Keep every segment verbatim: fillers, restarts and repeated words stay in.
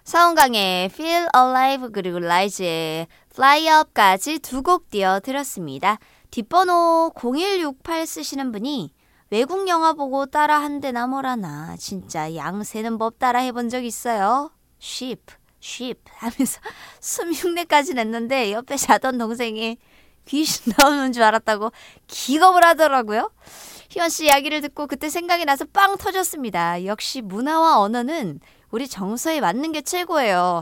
서은강의 Feel Alive 그리고 라이즈의 Fly Up까지 두 곡 띄워드렸습니다. 뒷번호 공일육팔 쓰시는 분이 외국 영화 보고 따라 한대나 뭐라나 진짜 양새는 법 따라 해본 적 있어요. Sheep, sheep 하면서 숨 흉내까지 냈는데 옆에 자던 동생이 귀신 나오는 줄 알았다고 기겁을 하더라고요. 희원씨 이야기를 듣고 그때 생각이 나서 빵 터졌습니다. 역시 문화와 언어는 우리 정서에 맞는 게 최고예요.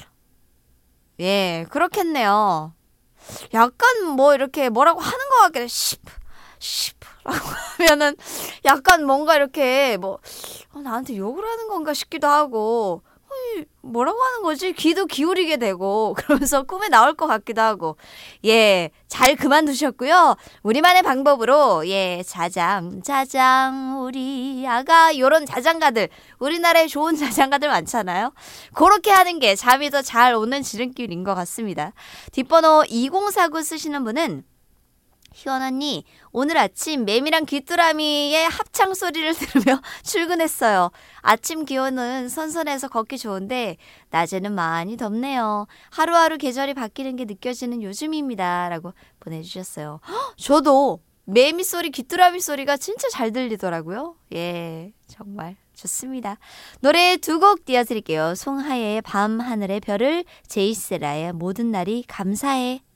예, 그렇겠네요. 약간 뭐 이렇게 뭐라고 하는 것 같긴 해. 시프, 시프라고 하면은 약간 뭔가 이렇게 뭐 어, 나한테 욕을 하는 건가 싶기도 하고 어이, 뭐라고 하는 거지? 귀도 기울이게 되고 그러면서 꿈에 나올 것 같기도 하고 예, 잘 그만두셨고요. 우리만의 방법으로 예, 자장 자장 우리 아가 요런 자장가들 우리나라에 좋은 자장가들 많잖아요. 그렇게 하는 게 잠이 더 잘 오는 지름길인 것 같습니다. 뒷번호 이공사구 쓰시는 분은 희원 언니, 오늘 아침 매미랑 귀뚜라미의 합창 소리를 들으며 출근했어요. 아침 기온은 선선해서 걷기 좋은데 낮에는 많이 덥네요. 하루하루 계절이 바뀌는 게 느껴지는 요즘입니다. 라고 보내주셨어요. 헉, 저도 매미 소리, 귀뚜라미 소리가 진짜 잘 들리더라고요. 예, 정말 좋습니다. 노래 두 곡 띄워드릴게요. 송하예의 밤하늘의 별을, 제이스라의 모든 날이 감사해.